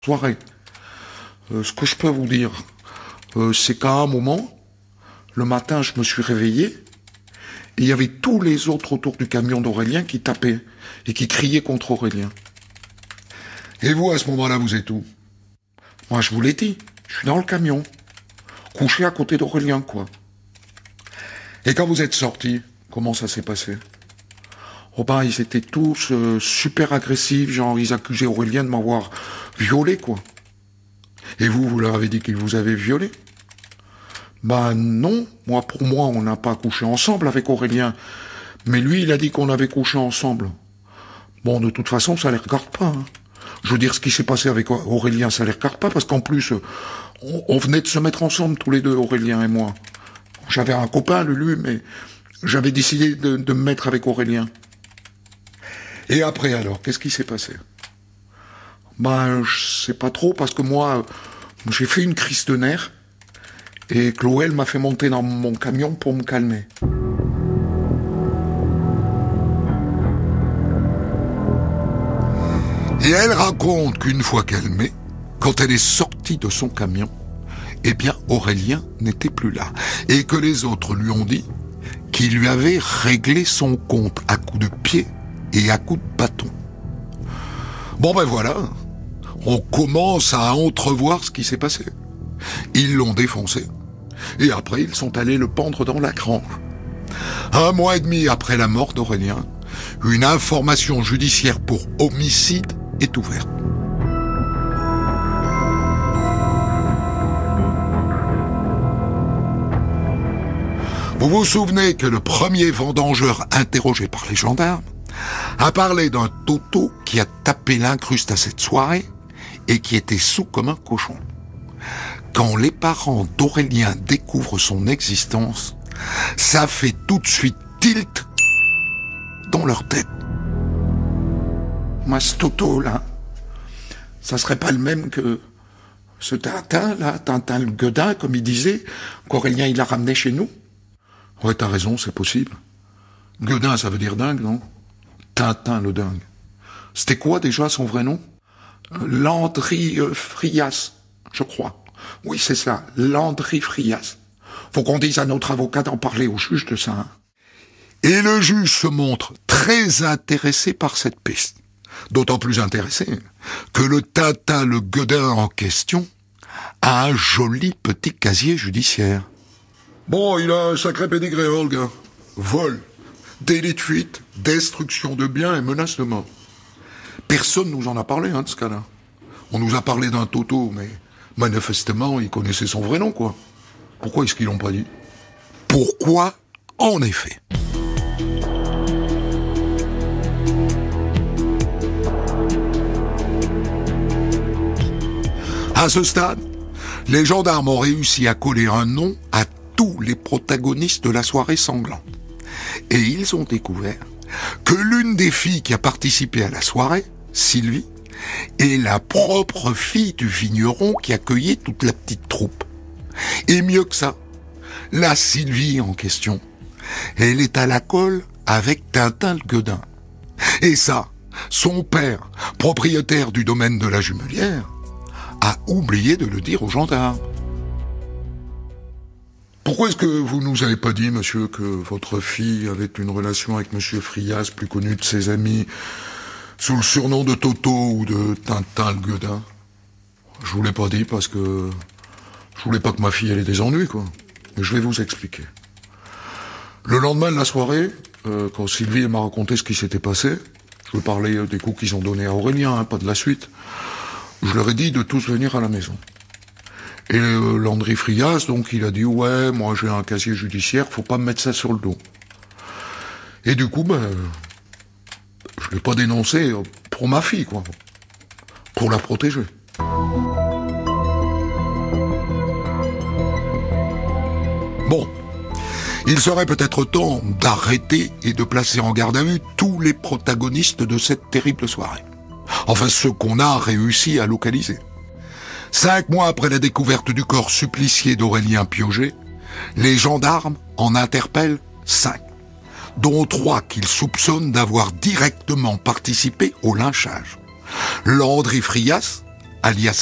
Soirée. Ce que je peux vous dire, c'est qu'à un moment, le matin, je me suis réveillé, et il y avait tous les autres autour du camion d'Aurélien qui tapaient et qui criaient contre Aurélien. Et vous, à ce moment-là, vous êtes où? Moi, je vous l'ai dit, je suis dans le camion, couché à côté d'Aurélien, quoi. Et quand vous êtes sortis, comment ça s'est passé? Oh ben, ils étaient tous super agressifs, genre ils accusaient Aurélien de m'avoir violé, quoi. Et vous leur avez dit qu'il vous avait violé? Ben non, pour moi, on n'a pas couché ensemble avec Aurélien. Mais lui, il a dit qu'on avait couché ensemble. Bon, de toute façon, ça les regarde pas, hein. Je veux dire, ce qui s'est passé avec Aurélien, ça les regarde pas, parce qu'en plus, on venait de se mettre ensemble tous les deux, Aurélien et moi. J'avais un copain, Lulu, mais j'avais décidé de me mettre avec Aurélien. Et après, alors, qu'est-ce qui s'est passé? Ben, je sais pas trop, parce que moi, j'ai fait une crise de nerfs, et Chloé, elle m'a fait monter dans mon camion pour me calmer. Et elle raconte qu'une fois calmée, quand elle est sortie de son camion, eh bien Aurélien n'était plus là. Et que les autres lui ont dit qu'il lui avait réglé son compte à coups de pied et à coups de bâton. Bon ben voilà, on commence à entrevoir ce qui s'est passé. Ils l'ont défoncé. Et après, ils sont allés le pendre dans la grange. 1 mois et demi après la mort d'Aurélien, une information judiciaire pour homicide est ouverte. Vous vous souvenez que le premier vendangeur interrogé par les gendarmes a parlé d'un toto qui a tapé l'incruste à cette soirée et qui était saoul comme un cochon. Quand les parents d'Aurélien découvrent son existence, ça fait tout de suite tilt dans leur tête. Moi, ce Toto, là, ça serait pas le même que ce Tintin, là, Tintin le Guedin, comme il disait, qu'Aurélien, il l'a ramené chez nous? Ouais, t'as raison, c'est possible. Guedin, ça veut dire dingue, non? Tintin le dingue. C'était quoi déjà son vrai nom? Landry Frias, je crois. Oui, c'est ça, Landry Frias. Faut qu'on dise à notre avocat d'en parler au juge de ça. Hein. Et le juge se montre très intéressé par cette piste. D'autant plus intéressé que le Tintin le Guedin en question a un joli petit casier judiciaire. Bon, il a un sacré pédigré, le gars. Vol, délit de fuite, destruction de biens et menace de mort. Personne nous en a parlé, de ce cas-là. On nous a parlé d'un Toto, mais manifestement, il connaissait son vrai nom, quoi. Pourquoi est-ce qu'ils l'ont pas dit? Pourquoi, en effet? À ce stade, les gendarmes ont réussi à coller un nom à tous les protagonistes de la soirée sanglante. Et ils ont découvert que l'une des filles qui a participé à la soirée, Sylvie, est la propre fille du vigneron qui accueillait toute la petite troupe. Et mieux que ça, la Sylvie en question, elle est à la colle avec Tintin le Guedin. Et ça, son père, propriétaire du domaine de la Jumelière, a oublié de le dire aux gendarmes. Pourquoi est-ce que vous nous avez pas dit, monsieur, que votre fille avait une relation avec monsieur Frias, plus connu de ses amis, sous le surnom de Toto ou de Tintin le Guedin? Je vous l'ai pas dit parce que je voulais pas que ma fille ait des ennuis, quoi. Mais je vais vous expliquer. Le lendemain de la soirée, quand Sylvie m'a raconté ce qui s'était passé, je veux parler des coups qu'ils ont donnés à Aurélien, pas de la suite, je leur ai dit de tous venir à la maison. Et Landry Frias, donc, il a dit, ouais, moi j'ai un casier judiciaire, faut pas me mettre ça sur le dos. Et du coup, je l'ai pas dénoncé pour ma fille, quoi. Pour la protéger. Bon, il serait peut-être temps d'arrêter et de placer en garde à vue tous les protagonistes de cette terrible soirée. Enfin, ceux qu'on a réussi à localiser. 5 mois après la découverte du corps supplicié d'Aurélien Piauget, les gendarmes en interpellent 5, dont 3 qu'ils soupçonnent d'avoir directement participé au lynchage. Landry Frias, alias